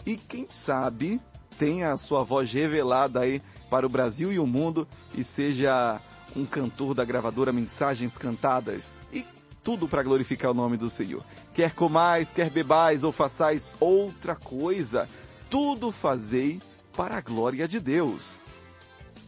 e quem sabe tenha a sua voz revelada aí para o Brasil e o mundo e seja um cantor da gravadora Mensagens Cantadas. E tudo para glorificar o nome do Senhor. Quer comais, quer bebais ou façais outra coisa, tudo fazei para a glória de Deus.